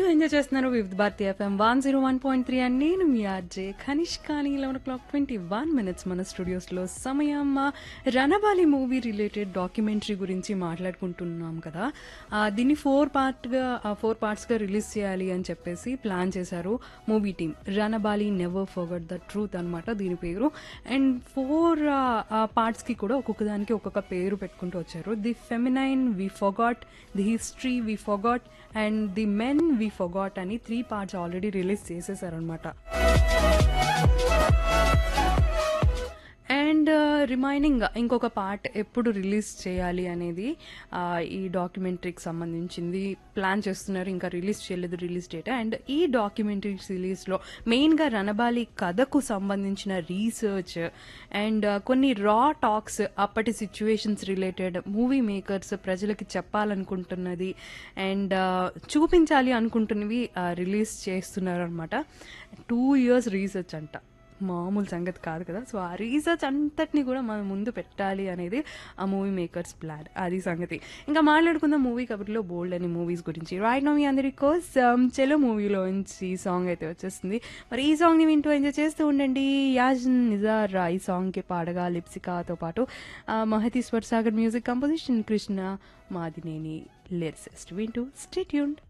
Enjoy చేస్తున్నారు వివిధ Bharati FM 101.3 and నేను మీ ఆర్జే కనిష్కాని 11:21 మన స్టూడియోస్లో సమయం రణబాలి మూవీ రిలేటెడ్ డాక్యుమెంటరీ గురించి మాట్లాడుకుంటున్నాం కదా. దీన్ని ఫోర్ పార్ట్స్గా రిలీజ్ చేయాలి అని చెప్పేసి ప్లాన్ చేశారు movie team. Ranabaali never forget the truth అనమాట దీని పేరు. అండ్ ఫోర్ పార్ట్స్కి కూడా ఒక్కొక్క దానికి ఒక్కొక్క పేరు పెట్టుకుంటూ వచ్చారు. The feminine we forgot, the history we forgot and the men we forgot అని 3 parts already release చేసేసారనమాట. And remaining ఇంకొక పార్ట్ ఎప్పుడు రిలీజ్ చేయాలి అనేది ఈ డాక్యుమెంటరీకి సంబంధించింది ప్లాన్ చేస్తున్నారు. ఇంకా రిలీజ్ చేయలేదు రిలీజ్ డేట్. అండ్ ఈ డాక్యుమెంటరీ సిరీస్లో మెయిన్గా రణబాలి కథకు సంబంధించిన రీసెర్చ్ అండ్ కొన్ని రా టాక్స్, అప్పటి సిచ్యువేషన్స్ రిలేటెడ్ మూవీ మేకర్స్ ప్రజలకి చెప్పాలనుకుంటున్నది అండ్ చూపించాలి అనుకుంటున్నవి రిలీజ్ చేస్తున్నారు అనమాట. 2 years రీసెర్చ్ అంట, మామూలు సంగతి కాదు కదా. సో ఆ రీసెర్చ్ అంతటిని కూడా మనం ముందు పెట్టాలి అనేది ఆ మూవీ మేకర్స్ ప్లాన్. అది సంగతి. ఇంకా మాట్లాడుకుందాం మూవీ కబుర్లో బోల్డ్ అని మూవీస్ గురించి. రైట్ నో మీ అందరి కోసం చెలో మూవీలోంచి సాంగ్ అయితే వచ్చేస్తుంది. మరి ఈ సాంగ్ని వింటూ ఎంజాయ్ చేస్తూ ఉండండి. యాజన్ నిజార్ ఈ సాంగ్కి పాడగా లిప్సికాతో పాటు మహతీశ్వర్ Sagar music composition, Krishna Madineni lyricist. వింటూ స్టే ట్యూన్డ్.